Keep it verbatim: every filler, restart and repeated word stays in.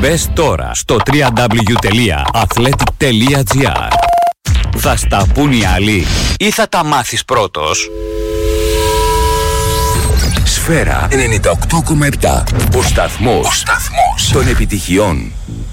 Μπες τώρα στο double-u double-u double-u τελεία athletic τελεία gr. Θα στα πουν οι άλλοι ή θα τα μάθεις πρώτος? Σφαίρα ενενήντα οκτώ κόμμα επτά. Ο σταθμός, Ο σταθμός των επιτυχιών.